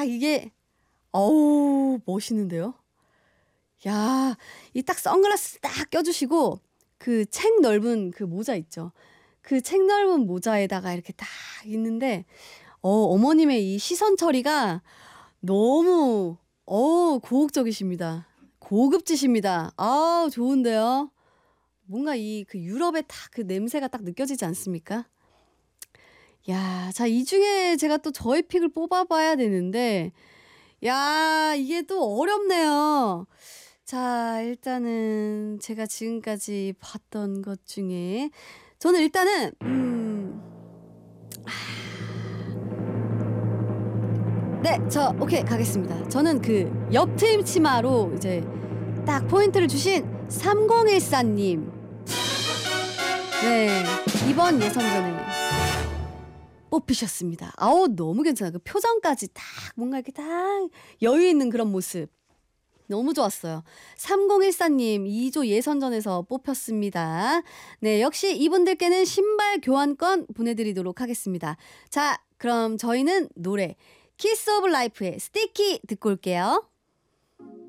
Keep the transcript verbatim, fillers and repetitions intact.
야, 이게 어우 멋있는데요. 야, 이 딱 선글라스 딱 껴주시고 그 책 넓은 그 모자 있죠. 그 책 넓은 모자에다가 이렇게 딱 있는데 어 어머님의 이 시선 처리가 너무 어 고혹적이십니다. 고급지십니다. 아 좋은데요. 뭔가 이 그 유럽의 딱 그 냄새가 딱 느껴지지 않습니까? 야, 자, 이 중에 제가 또 저의 픽을 뽑아봐야 되는데, 야, 이게 또 어렵네요. 자, 일단은 제가 지금까지 봤던 것 중에, 저는 일단은, 음, 네, 저, 오케이, 가겠습니다. 저는 그 옆트임 치마로 이제 딱 포인트를 주신 삼공일사님. 네, 이번 예선전에 뽑히셨습니다. 아우 너무 괜찮아요. 그 표정까지 딱 뭔가 이렇게 딱 여유 있는 그런 모습. 너무 좋았어요. 삼공일사님 이 조 예선전에서 뽑혔습니다. 네, 역시 이분들께는 신발 교환권 보내드리도록 하겠습니다. 자, 그럼 저희는 노래 키스 오브 라이프의 스티키 듣고 올게요.